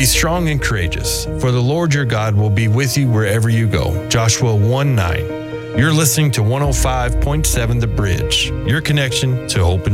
Be strong and courageous, for the Lord your God will be with you wherever you go. Joshua 1:9. You're listening to 105.7 The Bridge, your connection to hope and